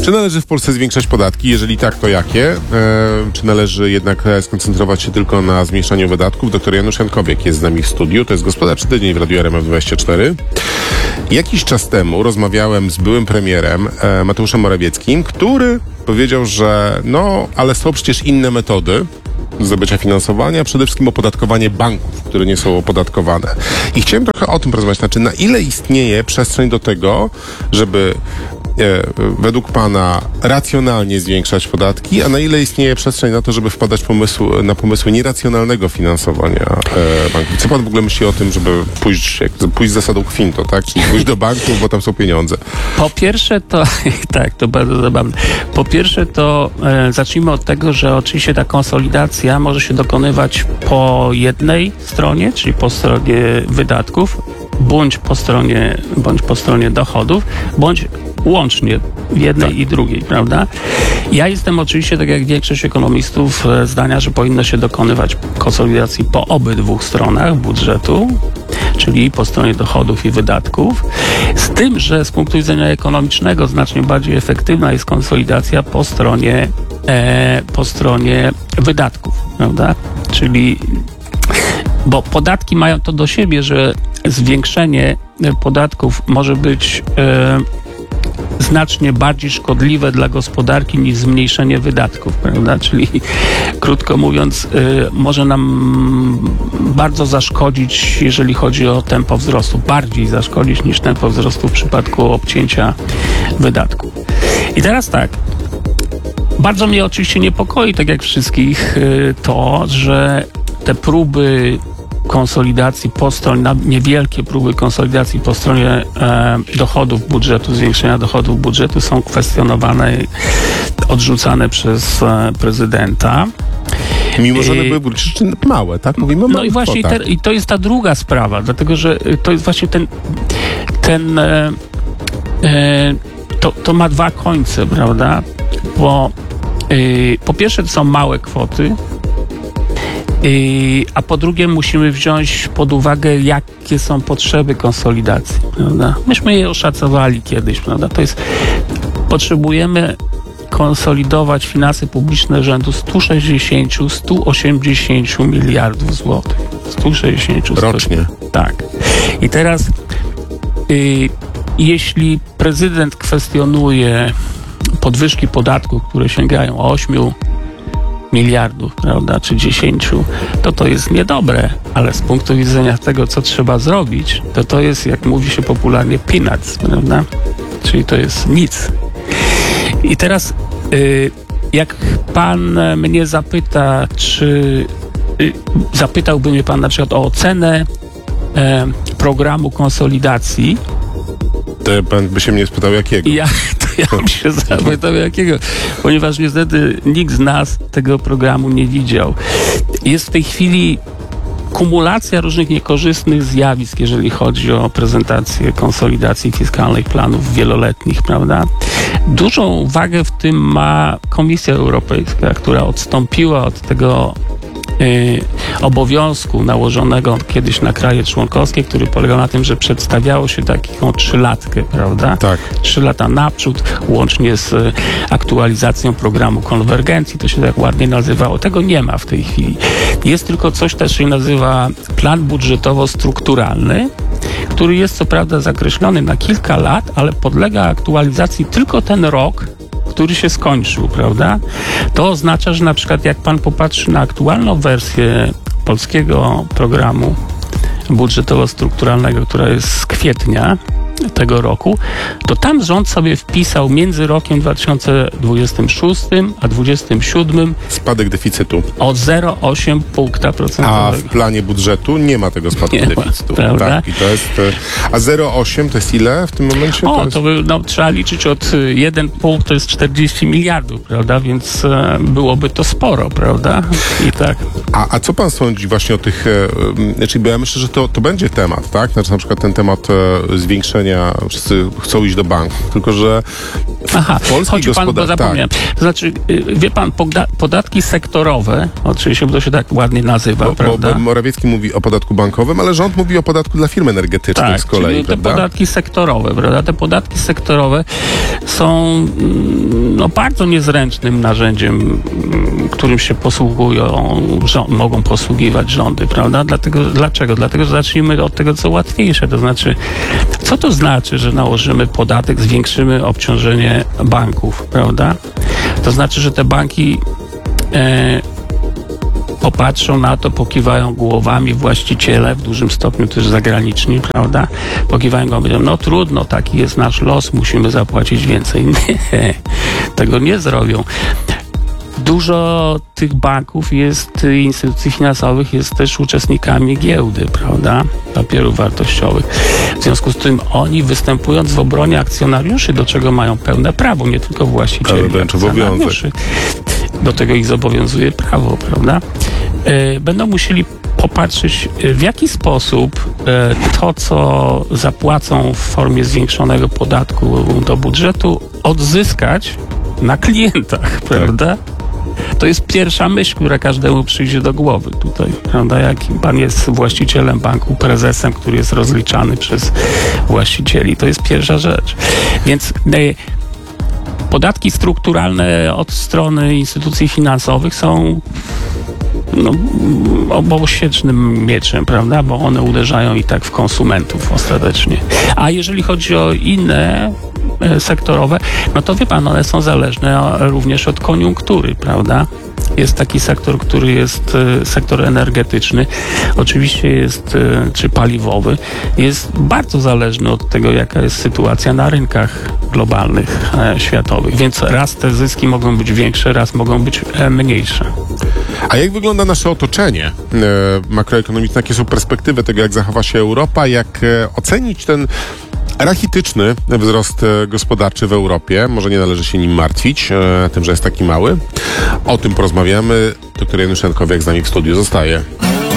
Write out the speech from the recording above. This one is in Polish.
Czy należy w Polsce zwiększać podatki? Jeżeli tak, to jakie? Czy należy jednak skoncentrować się tylko na zmniejszaniu wydatków? Dr Janusz Jankowiak jest z nami w studiu. To jest Gospodarczy Tydzień w Radiu RMF24. Jakiś czas temu rozmawiałem z byłym premierem Mateuszem Morawieckim, który powiedział, że ale są przecież inne metody zdobycia finansowania, przede wszystkim opodatkowanie banków, które nie są opodatkowane. I chciałem trochę o tym porozmawiać. Znaczy, na ile istnieje przestrzeń do tego, żeby według pana racjonalnie zwiększać podatki, a na ile istnieje przestrzeń na to, żeby wpadać na pomysły nieracjonalnego finansowania banków? Co pan w ogóle myśli o tym, żeby pójść zasadą kwinto, tak? Czyli pójść do banków, bo tam są pieniądze. Po pierwsze to, tak, to bardzo zabawne. Po pierwsze to zacznijmy od tego, że oczywiście ta konsolidacja może się dokonywać po jednej stronie, czyli po stronie wydatków, bądź po stronie dochodów, bądź łącznie w jednej i drugiej, prawda? Ja jestem oczywiście, tak jak większość ekonomistów, zdania, że powinno się dokonywać konsolidacji po obydwu stronach budżetu, czyli po stronie dochodów i wydatków, z tym, że z punktu widzenia ekonomicznego znacznie bardziej efektywna jest konsolidacja po stronie wydatków, prawda? Czyli bo podatki mają to do siebie, że zwiększenie podatków może być znacznie bardziej szkodliwe dla gospodarki niż zmniejszenie wydatków, prawda? Czyli krótko mówiąc, może nam bardzo zaszkodzić, jeżeli chodzi o tempo wzrostu. Bardziej zaszkodzić niż tempo wzrostu w przypadku obcięcia wydatków. I teraz tak. Bardzo mnie oczywiście niepokoi, tak jak wszystkich, to, że te próby konsolidacji po stronie, niewielkie próby konsolidacji po stronie dochodów budżetu, zwiększenia dochodów budżetu są kwestionowane i odrzucane przez prezydenta. Mimo, że one były małe, tak? Mówimy o małych No i właśnie i to jest ta druga sprawa, dlatego, że to jest właśnie to ma dwa końce, prawda? Bo po pierwsze to są małe kwoty, a po drugie musimy wziąć pod uwagę, jakie są potrzeby konsolidacji, prawda? Myśmy je oszacowali kiedyś, prawda? To jest, potrzebujemy konsolidować finanse publiczne rzędu 160-180 miliardów złotych. 160 rocznie. Tak. I teraz jeśli prezydent kwestionuje podwyżki podatków, które sięgają 8 miliardów, prawda, czy 10, to jest niedobre, ale z punktu widzenia tego, co trzeba zrobić, to jest, jak mówi się popularnie, peanuts, prawda? Czyli to jest nic. I teraz, jak pan mnie zapyta, czy zapytałby mnie pan na przykład o ocenę programu konsolidacji, to pan by się mnie spytał, jakiego? Ja bym się zapytał, jakiego, ponieważ niestety nikt z nas tego programu nie widział. Jest w tej chwili kumulacja różnych niekorzystnych zjawisk, jeżeli chodzi o prezentację konsolidacji fiskalnej planów wieloletnich, prawda? Dużą wagę w tym ma Komisja Europejska, która odstąpiła od tego obowiązku nałożonego kiedyś na kraje członkowskie, który polegał na tym, że przedstawiało się taką 3-latkę, prawda? Tak. 3 lata naprzód, łącznie z aktualizacją programu konwergencji, to się tak ładnie nazywało. Tego nie ma w tej chwili. Jest tylko coś, też się nazywa plan budżetowo-strukturalny, który jest co prawda zakreślony na kilka lat, ale podlega aktualizacji tylko ten rok, który się skończył, prawda? To oznacza, że na przykład jak pan popatrzy na aktualną wersję polskiego programu budżetowo-strukturalnego, która jest z kwietnia tego roku, to tam rząd sobie wpisał między rokiem 2026 a 2027 spadek deficytu o 0,8 punkta procentowego. A w planie budżetu nie ma tego spadku deficytu. Prawda? Tak, i to jest. A 0,8 to jest ile w tym momencie? Trzeba liczyć od 1 punkt, to jest 40 miliardów, prawda? Więc byłoby to sporo, prawda? I tak. A co pan sądzi właśnie o tych, bo ja myślę, że to będzie temat, tak? Znaczy na przykład ten temat zwiększenia, wszyscy chcą iść do banków, tylko że chodzi pan, bo zapomniałem. To znaczy, wie pan, podatki sektorowe, oczywiście, bo to się tak ładnie nazywa, prawda? Bo Morawiecki mówi o podatku bankowym, ale rząd mówi o podatku dla firm energetycznych z kolei, czyli prawda? Te podatki sektorowe, prawda? Te podatki sektorowe są bardzo niezręcznym narzędziem, którym się posługują, mogą posługiwać rządy, prawda? Dlaczego? Dlatego, że zacznijmy od tego, co łatwiejsze. To znaczy, co to znaczy, że nałożymy podatek, zwiększymy obciążenie banków, prawda? To znaczy, że te banki popatrzą na to, pokiwają głowami właściciele, w dużym stopniu też zagraniczni, prawda? Pokiwają głowami, no trudno, taki jest nasz los, musimy zapłacić więcej. Nie, tego nie zrobią. Dużo tych banków jest, instytucji finansowych jest też uczestnikami giełdy, prawda? Papierów wartościowych. W związku z tym oni, występując w obronie akcjonariuszy, do czego mają pełne prawo, nie tylko właścicieli, wręcz obowiązek. do tego ich zobowiązuje prawo, prawda? Będą musieli popatrzeć, w jaki sposób to, co zapłacą w formie zwiększonego podatku do budżetu, odzyskać na klientach, prawda? To jest pierwsza myśl, która każdemu przyjdzie do głowy tutaj, prawda? Jak pan jest właścicielem banku, prezesem, który jest rozliczany przez właścicieli, to jest pierwsza rzecz. Więc podatki strukturalne od strony instytucji finansowych są obołościecznym mieczem, prawda? Bo one uderzają i tak w konsumentów ostatecznie. A jeżeli chodzi o inne sektorowe, no to wie pan, one są zależne również od koniunktury, prawda? Jest taki sektor, który jest sektor energetyczny, oczywiście jest, czy paliwowy, jest bardzo zależny od tego, jaka jest sytuacja na rynkach globalnych, światowych. Więc raz te zyski mogą być większe, raz mogą być mniejsze. A jak wygląda nasze otoczenie makroekonomiczne? Jakie są perspektywy tego, jak zachowa się Europa? Jak ocenić ten rachityczny wzrost gospodarczy w Europie? Może nie należy się nim martwić, tym, że jest taki mały. O tym porozmawiamy. Dr Janusz Jankowiak z nami w studiu zostaje.